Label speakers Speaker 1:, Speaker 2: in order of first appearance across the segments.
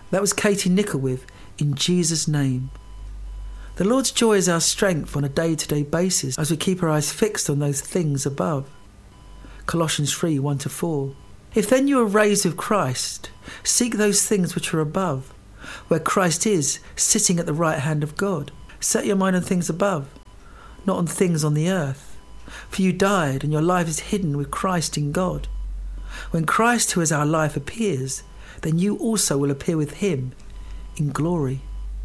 Speaker 1: That was Katie Nichol with In Jesus' Name. The Lord's joy is our strength on a day-to-day basis as we keep our eyes fixed on those things above. Colossians 3, 1-4. If then you are raised with Christ, seek those things which are above, where Christ is, sitting at the right hand of God. Set your mind on things above, not on things on the earth. For you died, and your life is hidden with Christ in God. When Christ, who is our life, appears, then you also will appear with him in glory.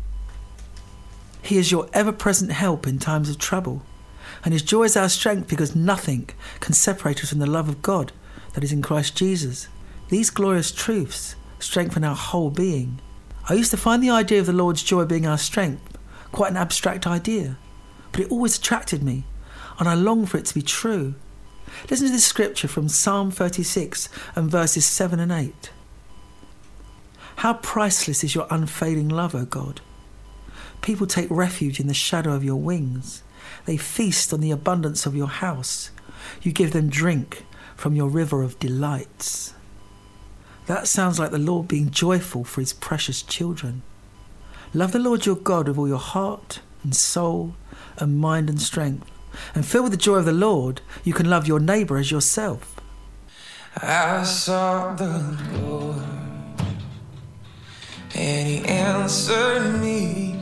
Speaker 1: He is your ever-present help in times of trouble, and his joy is our strength, because nothing can separate us from the love of God that is in Christ Jesus. These glorious truths strengthen our whole being. I used to find the idea of the Lord's joy being our strength quite an abstract idea, but it always attracted me, and I long for it to be true. Listen to this scripture from Psalm 36 and verses 7 and 8. How priceless is your unfailing love, O God. People take refuge in the shadow of your wings. They feast on the abundance of your house. You give them drink from your river of delights. That sounds like the Lord being joyful for his precious children. Love the Lord your God with all your heart and soul and mind and strength. And filled with the joy of the Lord, you can love your neighbour as yourself.
Speaker 2: I sought the Lord, and he answered me